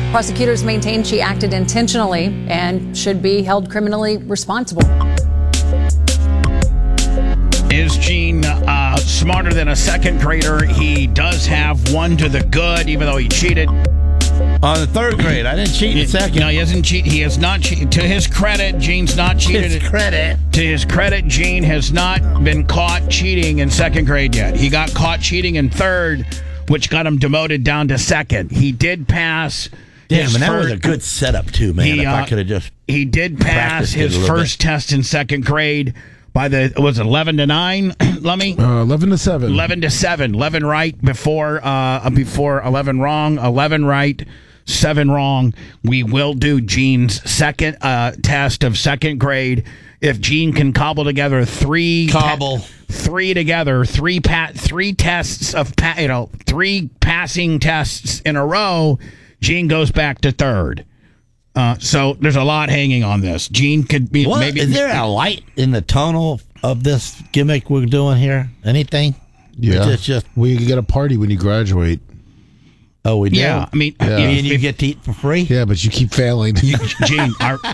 Prosecutors maintain she acted intentionally and should be held criminally responsible. Is Gene smarter than a second grader? He does have one to the good, even though he cheated. On the third grade, I didn't cheat in second. No, he hasn't cheated. He has not cheated. To his credit, Gene's not cheated. To his credit, Gene has not been caught cheating in second grade yet. He got caught cheating in third, which got him demoted down to second. He did pass. Damn, and that was a good setup too, man. If I could have just he did pass his first test in second grade by was it 11-9, Lummy? 11-7. 11-7. 11 right before 11 wrong. 11 right, 7 wrong. We will do Gene's second test of second grade. If Gene can cobble together three tests of 3 passing tests in a row, Gene goes back to third. So there's a lot hanging on this. Gene could be maybe. Is there a light in the tunnel of this gimmick we're doing here? Anything? Yeah. It's just we get a party when you graduate. Oh, we do? Yeah. I mean, and you get to eat for free? Yeah, but you keep failing. Gene,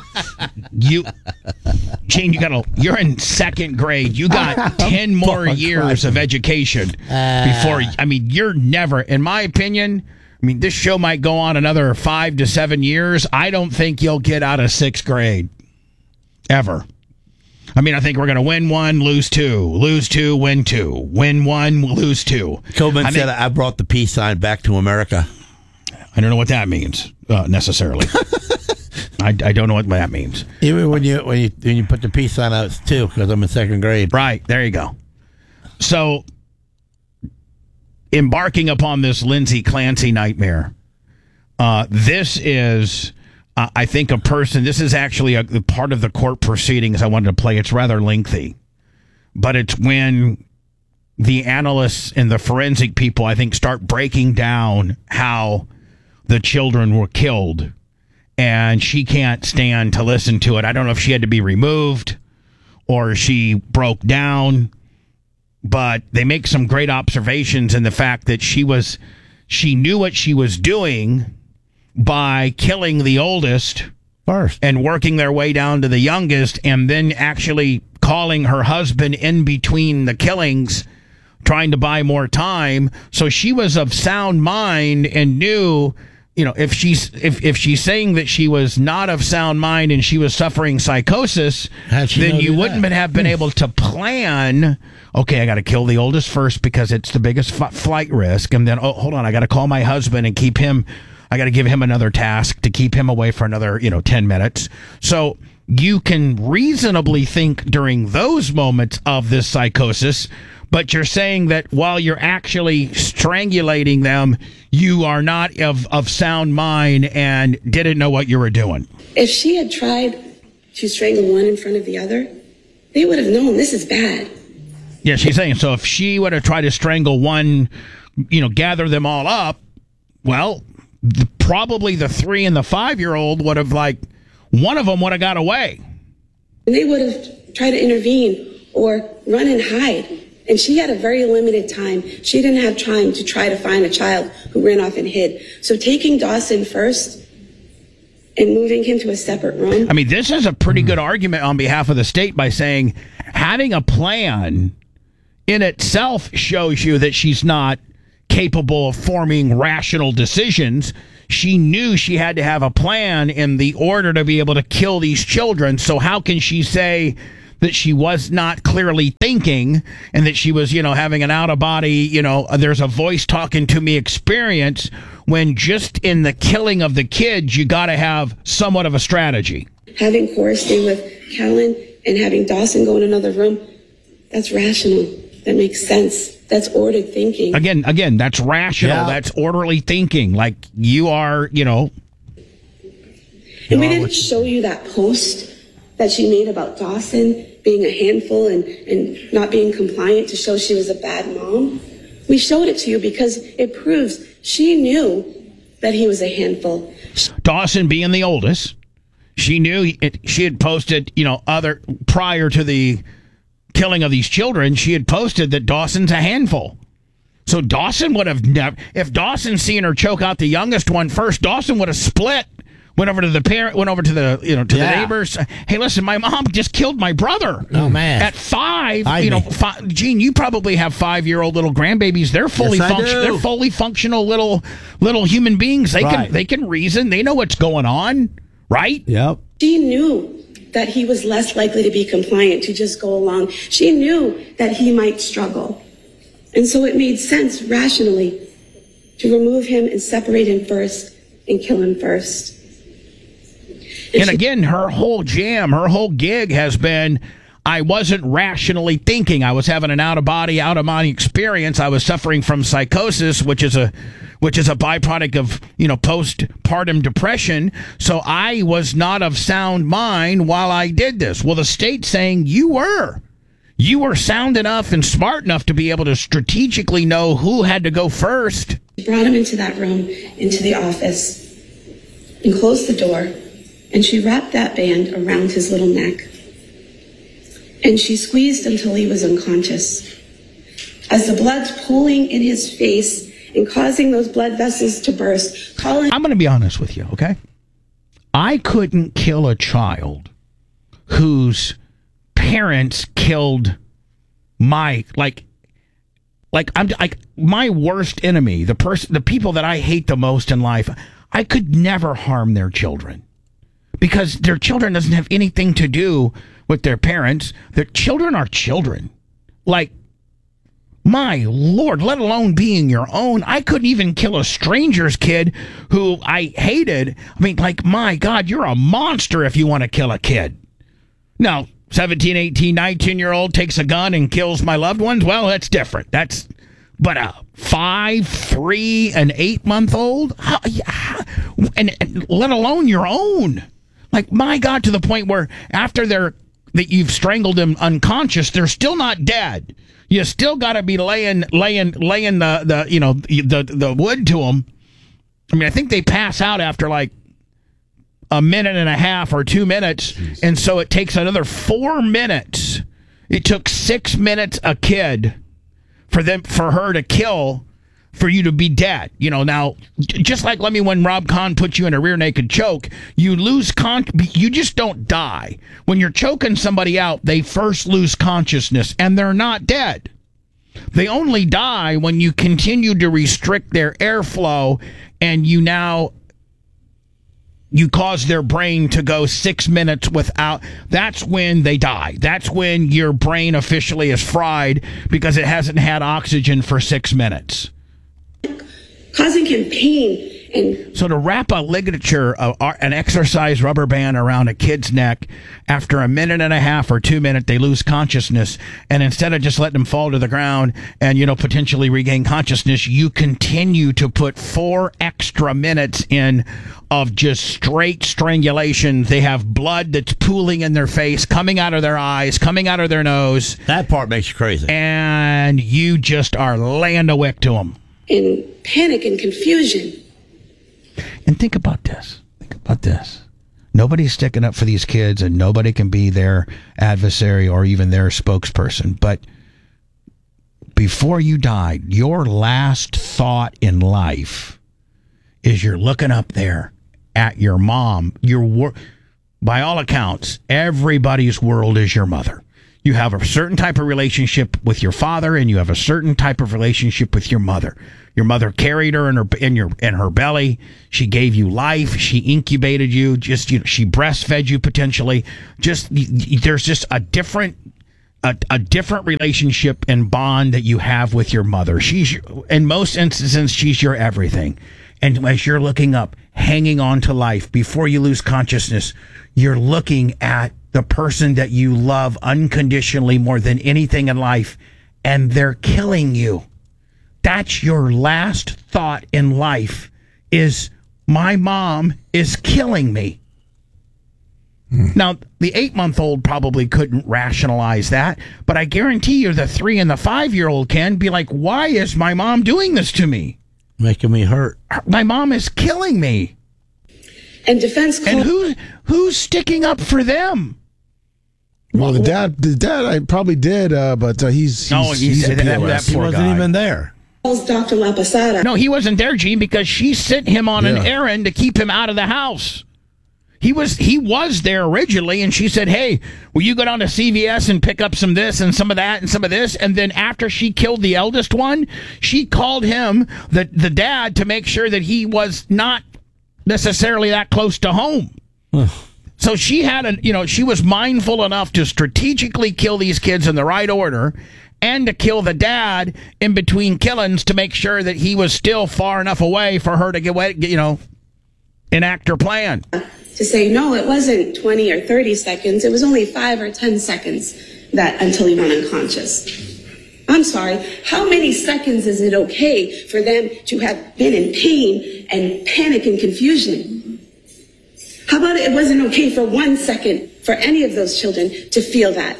you're in second grade. You got 10 more years of education before. I mean, you're never, in my opinion. I mean, this show might go on another 5 to 7 years. I don't think you'll get out of 6th grade. Ever. I mean, I think we're going to win 1, lose 2. Lose 2, win 2. Win 1, lose 2. Coleman said, I brought the peace sign back to America. I don't know what that means, necessarily. I don't know what that means. Even when you put the peace sign out, it's 2, because I'm in second grade. Right. There you go. So, embarking upon this Lindsay Clancy nightmare, this is, I think, a person. This is actually a part of the court proceedings I wanted to play. It's rather lengthy, but it's when the analysts and the forensic people, I think, start breaking down how the children were killed, and she can't stand to listen to it. I don't know if she had to be removed or she broke down. But they make some great observations in the fact that she knew what she was doing by killing the oldest first and working their way down to the youngest, and then actually calling her husband in between the killings, trying to buy more time. So she was of sound mind and knew, if she's saying that she was not of sound mind and she was suffering psychosis, then you wouldn't have been able to plan. Okay, I got to kill the oldest first because it's the biggest flight risk. And then, hold on, I got to call my husband and keep him. I got to give him another task to keep him away for another, 10 minutes. So you can reasonably think during those moments of this psychosis, but you're saying that while you're actually strangulating them, you are not of sound mind and didn't know what you were doing. If she had tried to strangle one in front of the other, they would have known this is bad. Yeah, she's saying, so if she would have tried to strangle one, gather them all up, well, probably the 3 and the 5-year-old would have, one of them would have got away. And they would have tried to intervene or run and hide. And she had a very limited time. She didn't have time to try to find a child who ran off and hid. So taking Dawson first and moving him to a separate room. I mean, this is a pretty good argument on behalf of the state by saying having a plan in itself shows you that she's not capable of forming rational decisions. She knew she had to have a plan in the order to be able to kill these children. So how can she say that she was not clearly thinking and that she was, having an out-of-body, there's a voice talking to me experience, when just in the killing of the kids, you got to have somewhat of a strategy. Having Cora stay with Callan and having Dawson go in another room, that's rational. That makes sense. That's ordered thinking. Again, that's rational. Yeah. That's orderly thinking. Like you are, And we didn't show you that post that she made about Dawson being a handful and not being compliant to show she was a bad mom. We showed it to you because it proves she knew that he was a handful. Dawson being the oldest, she knew she had posted, prior to the killing of these children, she had posted that Dawson's a handful. So Dawson would have never. If Dawson seen her choke out the youngest one first, Dawson would have split. Went over to the parent. Went over to the the neighbors. Hey, listen, my mom just killed my brother. Oh man! At 5, Gene, you probably have 5-year-old little grandbabies. They're fully They're fully functional little human beings. They can reason. They know what's going on, right? Yep. She knew that he was less likely to be compliant, to just go along. She knew that he might struggle. And so it made sense rationally to remove him and separate him first and kill him first. And again, her whole gig has been, I wasn't rationally thinking. I was having an out-of-body experience. I was suffering from psychosis, which is a byproduct of, postpartum depression. So I was not of sound mind while I did this. Well, the state's saying you were sound enough and smart enough to be able to strategically know who had to go first. She brought him into that room, into the office, and closed the door. And she wrapped that band around his little neck. And she squeezed until he was unconscious. As the blood's pooling in his face and causing those blood vessels to burst, I'm going to be honest with you, okay? I couldn't kill a child whose parents killed my my worst enemy, the people that I hate the most in life. I could never harm their children. Because their children doesn't have anything to do with their parents. Their children are children. Like, my Lord, let alone being your own. I couldn't even kill a stranger's kid who I hated. I mean, my God, you're a monster if you want to kill a kid. Now, 17, 18, 19-year-old takes a gun and kills my loved ones. Well, that's different. But a 5, 3, and 8-month-old? And let alone your own. My God, to the point where after that you've strangled them unconscious, they're still not dead. You still got to be laying the wood to them. I mean, I think they pass out after a minute and a half or 2 minutes, and so it takes another 4 minutes. It took 6 minutes a kid for her to kill. For you to be dead, now, just like when Rob Kahn puts you in a rear naked choke, you lose you just don't die. When you're choking somebody out, they first lose consciousness, and they're not dead. They only die when you continue to restrict their airflow, and you cause their brain to go 6 minutes without. That's when they die. That's when your brain officially is fried because it hasn't had oxygen for 6 minutes. Causing him pain. And so to wrap a ligature, an exercise rubber band around a kid's neck, after a minute and a half or 2 minutes, they lose consciousness. And instead of just letting them fall to the ground and, potentially regain consciousness, you continue to put 4 extra minutes in of just straight strangulation. They have blood that's pooling in their face, coming out of their eyes, coming out of their nose. That part makes you crazy. And you just are laying a wick to them. In panic and confusion. And think about this. Nobody's sticking up for these kids, and nobody can be their adversary or even their spokesperson. But before you died, your last thought in life is you're looking up there at your mom. By all accounts, everybody's world is your mother. You have a certain type of relationship with your father, and you have a certain type of relationship with your mother. Your mother carried her in her belly. She gave you life. She incubated you. She breastfed you potentially. There's just a different relationship and bond that you have with your mother. In most instances, she's your everything. And as you're looking up, hanging on to life before you lose consciousness, you're looking at the person that you love unconditionally more than anything in life, and they're killing you. That's your last thought in life is, my mom is killing me. Now, the 8-month-old probably couldn't rationalize that, but I guarantee you the 3 and the 5-year-old can be like, why is my mom doing this to me? Making me hurt. My mom is killing me. And defense. And who's sticking up for them? Well, the dad, I probably did, but he's that he wasn't even there. calls Dr. La Posada. No, he wasn't there, Gene, because she sent him on an Yeah. errand to keep him out of the house. He was there originally, and she said, "Hey, will you go down to CVS and pick up some this and some of that and some of this?" And then after she killed the eldest one, she called him, the dad, to make sure that he was not necessarily that close to home. So she had she was mindful enough to strategically kill these kids in the right order, and to kill the dad in between killings to make sure that he was still far enough away for her to enact her plan. To say, no, it wasn't 20 or 30 seconds. It was only 5 or 10 seconds until he went unconscious. I'm sorry. How many seconds is it okay for them to have been in pain and panic and confusion? How about it wasn't okay for 1 second for any of those children to feel that?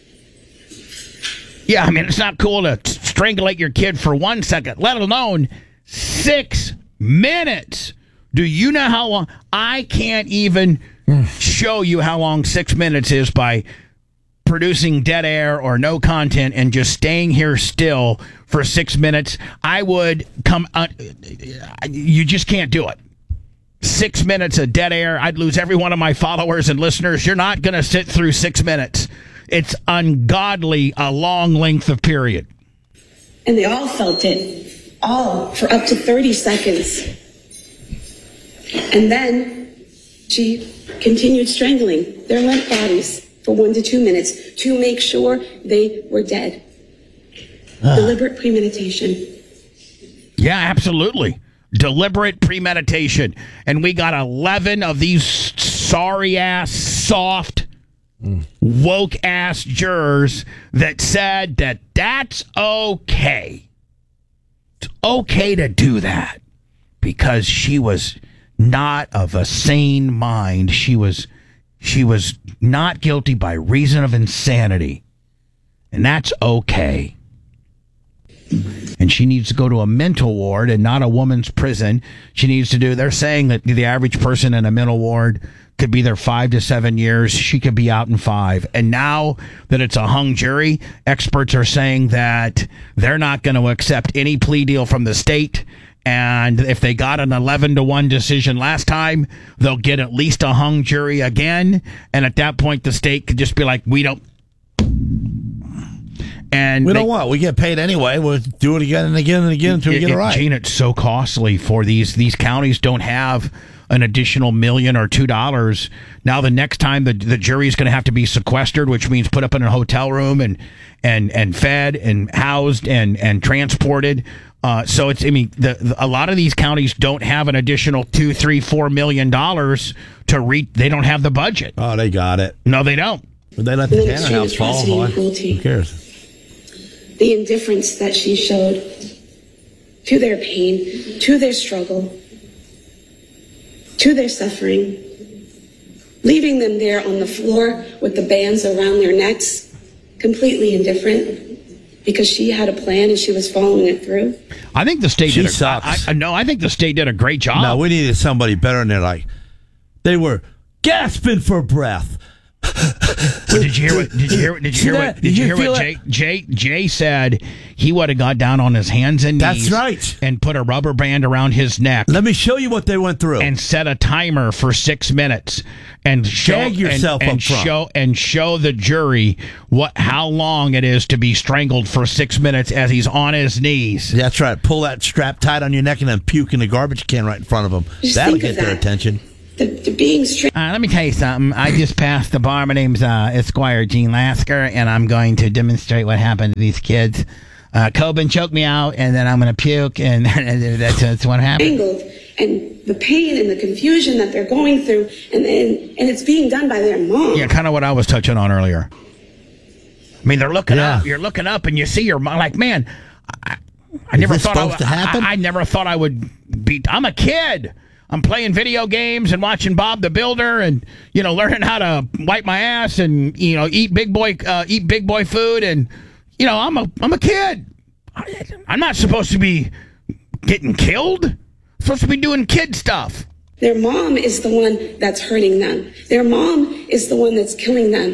Yeah, I mean, it's not cool to strangulate your kid for 1 second, let alone 6 minutes. Do you know how long? I can't even show you how long 6 minutes is by producing dead air or no content and just staying here still for 6 minutes. I would you just can't do it. 6 minutes of dead air, I'd lose every one of my followers and listeners. You're not going to sit through 6 minutes. It's ungodly, a long length of period. And they all felt it, all for up to 30 seconds. And then she continued strangling their limp bodies for 1 to 2 minutes to make sure they were dead. Deliberate premeditation. Yeah, absolutely. Deliberate premeditation. And we got 11 of these sorry-ass, soft, woke-ass jurors that said that that's okay. It's okay to do that because she was not of a sane mind. She was not guilty by reason of insanity. And that's okay. And she needs to go to a mental ward and not a woman's prison. They're saying that the average person in a mental ward could be there 5 to 7 years. She could be out in 5. And now that it's a hung jury, experts are saying that they're not going to accept any plea deal from the state. And if they got an 11-1 decision last time, they'll get at least a hung jury again. And at that point, the state could just be like, we don't. And we don't want. We get paid anyway. We'll do it again and again and again until we get it right. Gene, it's so costly for these counties don't have an additional $1 million or $2. Now the next time the jury is going to have to be sequestered, which means put up in a hotel room and fed and housed and transported. So it's, I mean, a lot of these counties don't have an additional $2, $3, $4 million to reach. They don't have the budget. Oh, they got it. No, they don't. But they let the Tanner house fall. Who cares? The indifference that she showed to their pain, to their struggle, to their suffering, leaving them there on the floor with the bands around their necks, completely indifferent, because she had a plan and she was following it through. I think the state sucks. I think the state did a great job. No, we needed somebody better than that. They were gasping for breath. Did you hear what Jay said? He would have got down on his hands and knees. That's right. And put a rubber band around his neck. Let me show you what they went through. And set a timer for 6 minutes. And show the jury how long it is to be strangled for 6 minutes as he's on his knees. That's right. Pull that strap tight on your neck and then puke in the garbage can right in front of them. That'll get their attention. The being straight. Let me tell you something. I just passed the bar. My name's Esquire Gene Lasker, and I'm going to demonstrate what happened to these kids. Coben choked me out, and then I'm going to puke, and that's what happened. And the pain and the confusion that they're going through, and it's being done by their mom. Yeah, kind of what I was touching on earlier. I mean, they're looking up. You're looking up, and you see your mom. Like, man, I never thought supposed to happen? I never thought I would be. I'm a kid. I'm playing video games and watching Bob the Builder and, learning how to wipe my ass and, eat big boy food. And, I'm a kid. I'm not supposed to be getting killed. I'm supposed to be doing kid stuff. Their mom is the one that's hurting them. Their mom is the one that's killing them.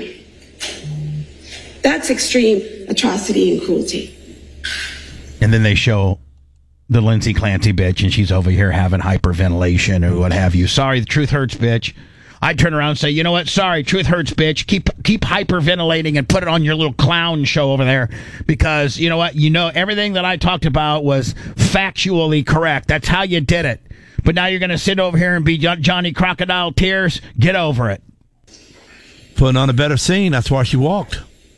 That's extreme atrocity and cruelty. And then they show the Lindsay Clancy bitch, and she's over here having hyperventilation or what have you. Sorry, the truth hurts, bitch. I'd turn around and say, you know what? Sorry, truth hurts, bitch. Keep hyperventilating and put it on your little clown show over there, because you know what? You know everything that I talked about was factually correct. That's how you did it. But now you're going to sit over here and be Johnny Crocodile Tears? Get over it. Putting on a better scene. That's why she walked.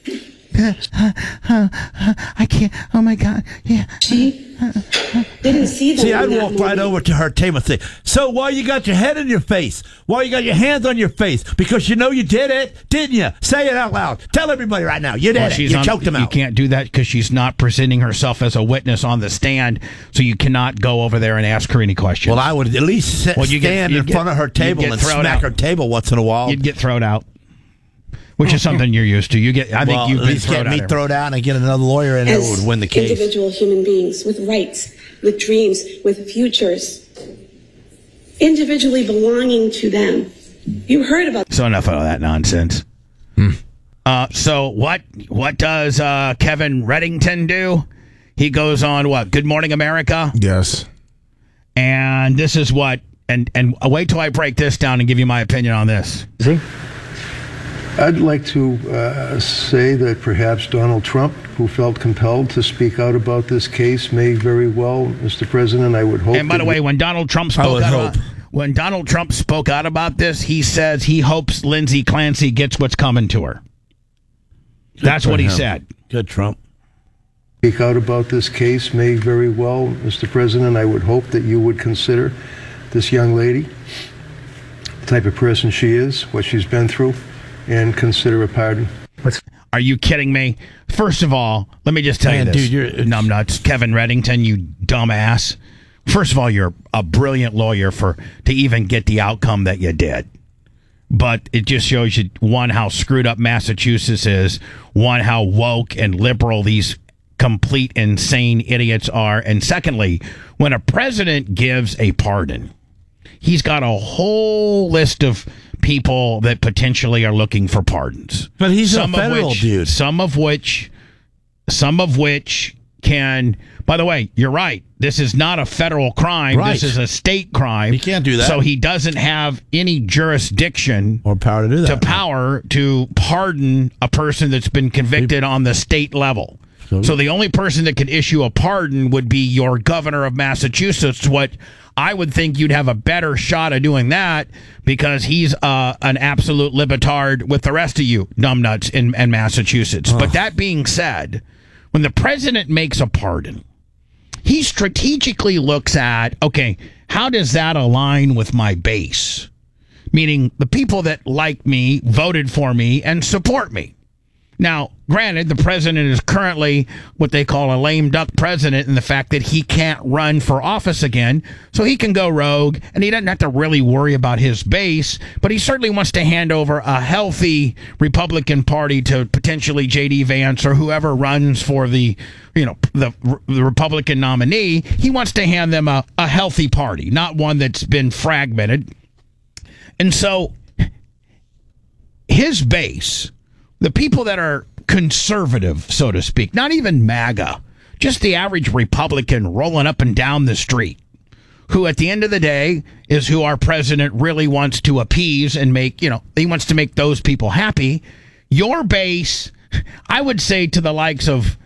I can't. Oh my God. Yeah. She didn't see them. See, I'd in that walk right moment. over to her table and say, so why you got your head in your face? Why you got your hands on your face? Because you know you did it, didn't you? Say it out loud. Tell everybody right now. You did it. You choked him out. You can't do that because she's not presenting herself as a witness on the stand, so you cannot go over there and ask her any questions. Well, I would at least stand in front of her table and smack her table once in a while. You'd get thrown out. Which is something you're used to. I think you've been thrown out. Get me thrown out and get another lawyer in there who would win the case. Individual human beings with rights, with dreams, with futures, individually belonging to them. You heard about. So enough of that nonsense. So what does Kevin Reddington do? He goes on what? Good Morning America. Yes. And this is what. And wait till I break this down and give you my opinion on this. I'd like to say that perhaps Donald Trump, who felt compelled to speak out about this case, may very well, Mr. President, I would hope. And by the way, when Donald Trump spoke out about this, he says he hopes Lindsay Clancy gets what's coming to her. That's what he said. Good, Trump. Speak out about this case may very well, Mr. President, I would hope that you would consider this young lady, the type of person she is, what she's been through, and consider a pardon. Are you kidding me? First of all, let me just tell you this. Dude, you're numbnuts. Kevin Reddington, you dumbass. First of all, you're a brilliant lawyer to even get the outcome that you did. But it just shows you, one, how screwed up Massachusetts is, one, how woke and liberal these complete insane idiots are, and secondly, when a president gives a pardon, he's got a whole list of people that potentially are looking for pardons. But he's a federal dude. Some of which can, by the way, you're right. This is not a federal crime. Right. This is a state crime. He can't do that. So he doesn't have any jurisdiction or power to do that. To pardon a person that's been convicted on the state level. So the only person that could issue a pardon would be your governor of Massachusetts. What I would think you'd have a better shot of doing that, because he's an absolute libetard with the rest of you numbnuts in Massachusetts. But that being said, when the president makes a pardon, he strategically looks at, okay, how does that align with my base? Meaning the people that like me, voted for me, and support me. Now, granted, the president is currently what they call a lame duck president in the fact that he can't run for office again, so he can go rogue, and he doesn't have to really worry about his base, but he certainly wants to hand over a healthy Republican Party to potentially J.D. Vance or whoever runs for the Republican nominee. He wants to hand them a healthy party, not one that's been fragmented. And so his base, the people that are conservative, so to speak, not even MAGA, just the average Republican rolling up and down the street, who at the end of the day is who our president really wants to appease and make, he wants to make those people happy. Your base, I would say to the likes of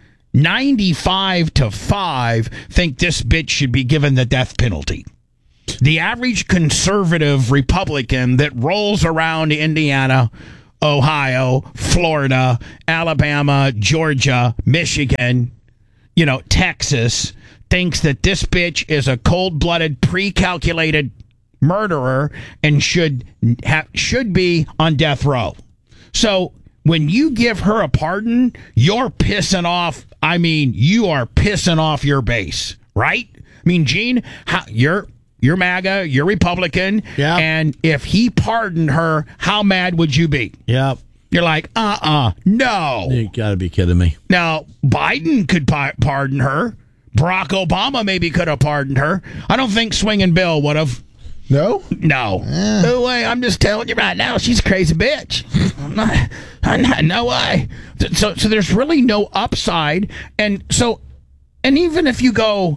95-5, think this bitch should be given the death penalty. The average conservative Republican that rolls around Indiana, Ohio, Florida, Alabama, Georgia, Michigan, Texas, thinks that this bitch is a cold-blooded, pre-calculated murderer and should be on death row. So when you give her a pardon, you're pissing off. You are pissing off your base, right? Gene, you're MAGA, you're Republican, and if he pardoned her, how mad would you be? Yep. You're like, no. You got to be kidding me. Now, Biden could pardon her. Barack Obama maybe could have pardoned her. I don't think Swinging Bill would have. No? No. No way. I'm just telling you right now, she's a crazy bitch. I'm not, no way. So there's really no upside. And even if you go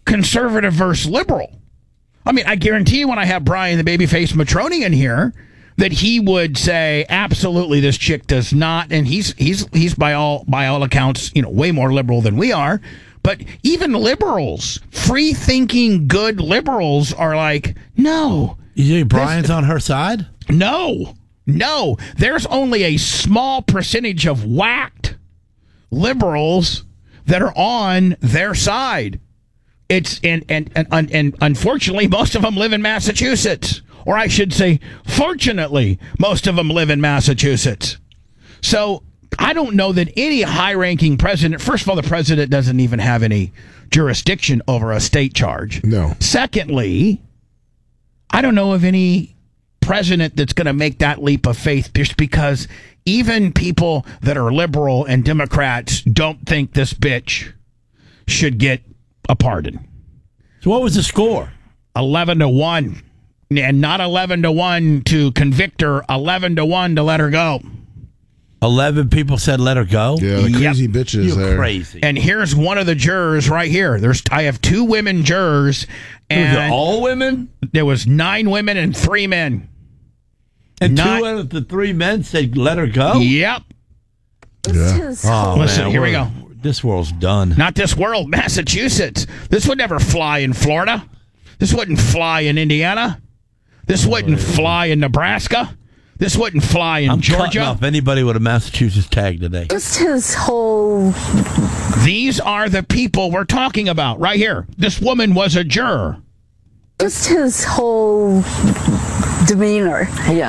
conservative versus liberal. I mean, I guarantee you when I have Brian the Babyface Matroni in here, that he would say, absolutely, this chick does not, and he's by all accounts, way more liberal than we are. But even liberals, free-thinking, good liberals are like, no. You think Brian's on her side? No. There's only a small percentage of whacked liberals that are on their side. It's and unfortunately, most of them live in Massachusetts. Or I should say, fortunately, most of them live in Massachusetts. So I don't know that any high-ranking president, first of all, the president doesn't even have any jurisdiction over a state charge. No. Secondly, I don't know of any president that's going to make that leap of faith, just because even people that are liberal and Democrats don't think this bitch should get a pardon. So what was the score? 11-1. And not 11-1 to convict her, 11-1 to let her go. 11 people said let her go? Yeah, the crazy bitches You're there. Crazy. And here's one of the jurors right here. I have 2 women jurors. And all women? There was 9 women and 3 men. And 2 out of the 3 men said let her go? Yep. Yeah. Oh, listen, man, here we go. This world's done. Not this world, Massachusetts. This would never fly in Florida. This wouldn't fly in Indiana. This wouldn't fly in Nebraska. This wouldn't fly in Georgia. Cutting off anybody with a Massachusetts tag today. Just his whole... These are the people we're talking about right here. This woman was a juror. Just his whole demeanor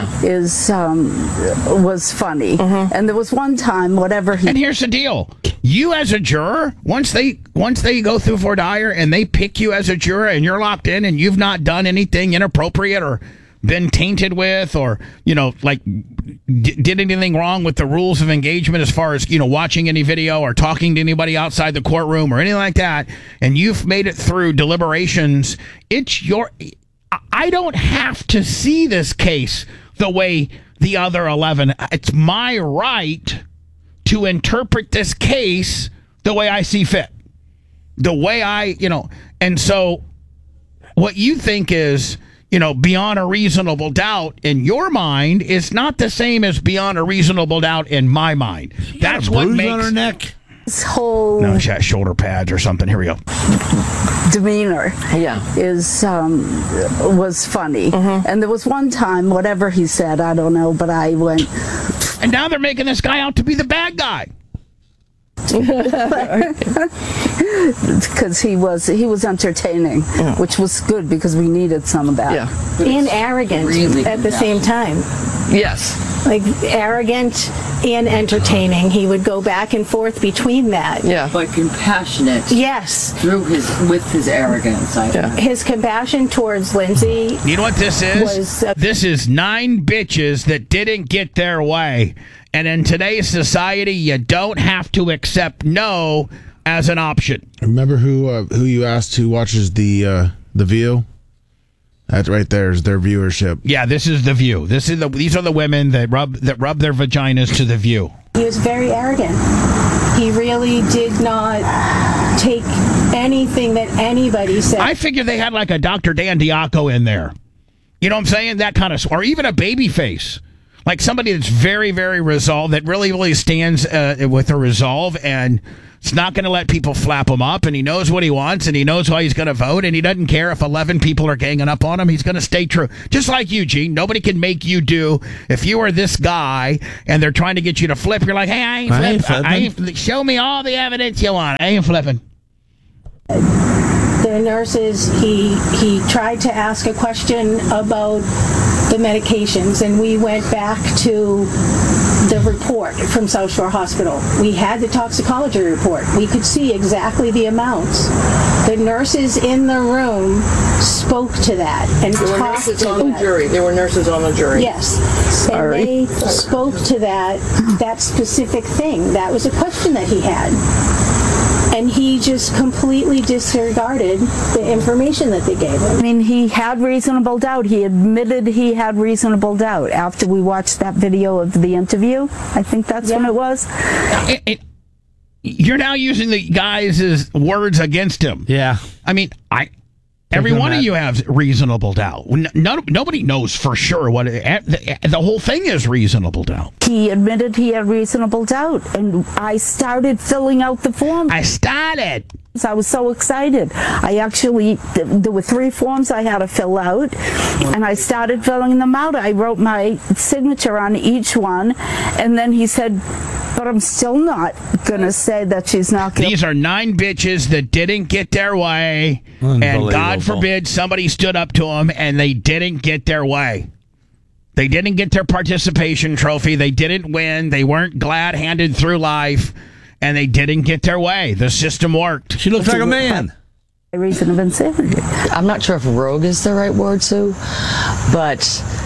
was funny. And there was one time, whatever he... And here's the deal. You as a juror, once they go through voir dire and they pick you as a juror and you're locked in and you've not done anything inappropriate or been tainted with or, did anything wrong with the rules of engagement as far as, watching any video or talking to anybody outside the courtroom or anything like that, and you've made it through deliberations, I don't have to see this case the way the other 11. It's my right to interpret this case the way I see fit. The way and so what you think is, beyond a reasonable doubt in your mind is not the same as beyond a reasonable doubt in my mind. That's what makes on her neck. His whole... No, she has shoulder pads or something. Here we go. Demeanor was funny. And there was one time, whatever he said, I don't know, but I went... And now they're making this guy out to be the bad guy. Because he was entertaining, which was good because we needed some of that. And arrogant at the same time. Yes. Like arrogant and entertaining. He would go back and forth between that. Yeah. But compassionate. Yes. With his arrogance. His compassion towards Lindsay. You know what this is? This is 9 bitches that didn't get their way. And in today's society, you don't have to accept no as an option. Remember who you asked who watches the View? That right there is their viewership. Yeah, this is The View. These are the women that rub their vaginas to The View. He was very arrogant. He really did not take anything that anybody said. I figured they had like a Dr. Dan Diaco in there. You know what I'm saying? That kind of, or even a baby face. Like somebody that's very, very resolved, that really, really stands with a resolve, and it's not going to let people flap him up, and he knows what he wants, and he knows how he's going to vote, and he doesn't care if 11 people are ganging up on him. He's going to stay true. Just like you, Gene. Nobody can make you do. If you are this guy, and they're trying to get you to flip, you're like, hey, I ain't flipping. Show me all the evidence you want. I ain't flipping. The nurses, he tried to ask a question about the medications, and we went back to the report from South Shore Hospital. We had the toxicology report. We could see exactly the amounts. The nurses in the room spoke to that and There were talked nurses to on that. the jury. There were nurses on the jury. Yes. And they spoke to that specific thing. That was a question that he had. And he just completely disregarded the information that they gave him. I mean, he had reasonable doubt. He admitted he had reasonable doubt after we watched that video of the interview. I think that's when it was. you're now using the guy's words against him. Yeah. I mean, every one of you has reasonable doubt. Nobody knows for sure what the whole thing is reasonable doubt. He admitted he had reasonable doubt, and I started filling out the form. I was so excited. There were 3 forms I had to fill out, and I started filling them out. I wrote my signature on each one, and then he said, but I'm still not going to say that she's not guilty. These are 9 bitches that didn't get their way, and God forbid somebody stood up to them and they didn't get their way. They didn't get their participation trophy. They didn't win. They weren't glad-handed through life, and they didn't get their way. The system worked. She looks like a man. A reason of insanity. I'm not sure if rogue is the right word, Sue, but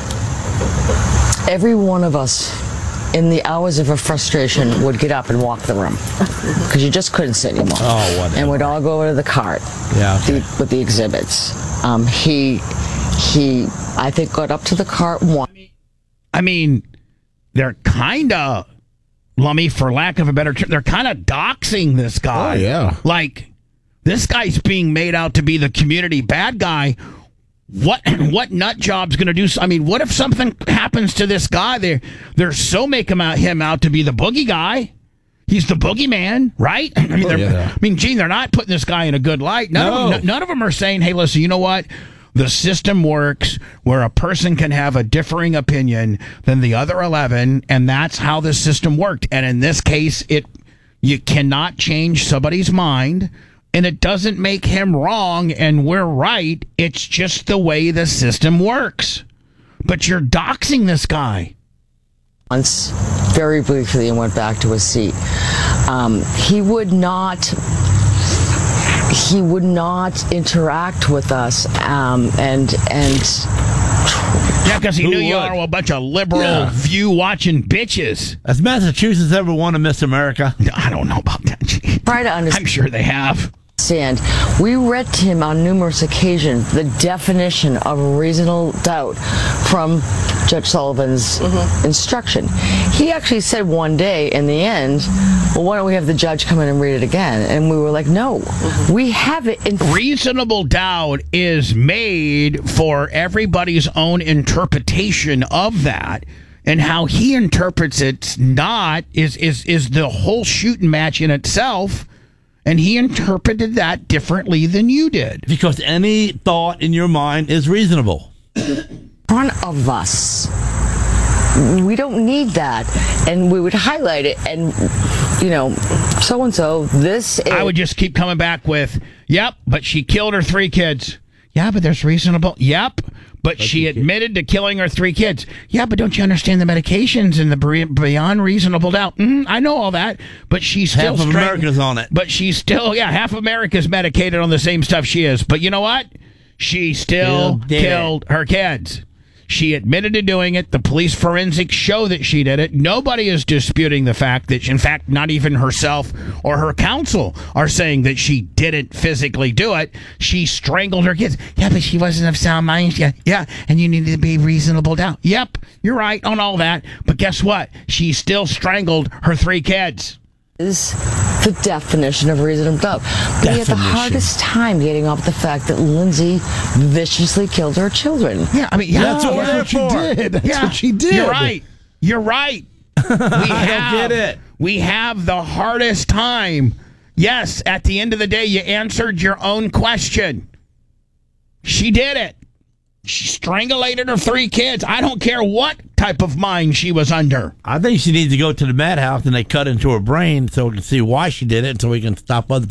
every one of us in the hours of her frustration would get up and walk the room because you just couldn't sit anymore. Oh, whatever. And we'd all go over to the cart with the exhibits. He I think got up to the cart once. I mean, they're kind of, Lummy, for lack of a better term, they're kind of doxing this guy. Oh, yeah. Like, this guy's being made out to be the community bad guy. What nut job's going to do? I mean, what if something happens to this guy? They're so making him out to be the boogie guy. He's the boogeyman, right? I mean, Gene, they're not putting this guy in a good light. None of them are saying, hey, listen, you know what? The system works where a person can have a differing opinion than the other 11, and that's how the system worked. And in this case, you cannot change somebody's mind, and it doesn't make him wrong, and we're right. It's just the way the system works. But you're doxing this guy. Once, very briefly, and went back to his seat. He would not interact with us, and yeah, because he knew you are a bunch of liberal view-watching bitches. Has Massachusetts ever won a Miss America? I don't know about that. Try to understand. I'm sure they have. We read to him on numerous occasions the definition of reasonable doubt from Judge Sullivan's instruction. He actually said one day in the end, well, why don't we have the judge come in and read it again? And we were like, no, we have it in... Reasonable doubt is made for everybody's own interpretation of that. And how he interprets it's not is the whole shooting match in itself. And he interpreted that differently than you did. Because any thought in your mind is reasonable. Front of us. We don't need that. And we would highlight it and, so-and-so, this is... I would just keep coming back with, yep, but she killed her 3 kids. Yeah, but there's reasonable... Yep, but she admitted to killing her 3 kids. Yeah, but don't you understand the medications and the beyond reasonable doubt? I know all that, but she's still... Half of America's on it. But she's still... Yeah, half America's medicated on the same stuff she is. But you know what? She still killed her kids. She admitted to doing it. The police forensics show that she did it. Nobody is disputing the fact that, in fact, not even herself or her counsel are saying that she didn't physically do it. She strangled her kids. Yeah, but she wasn't of sound mind. Yeah, and you needed to be reasonable doubt. Yep, you're right on all that. But guess what? She still strangled her 3 kids. Is the definition of reasonable doubt. But he had the hardest time getting off the fact that Lindsay viciously killed her children. Yeah, I mean, that's what she did. That's what she did. You're right. I don't get it. We have the hardest time. Yes, at the end of the day, you answered your own question. She did it. She strangulated her 3 kids. I don't care what type of mind she was under. I think she needs to go to the madhouse and they cut into her brain so we can see why she did it and so we can stop other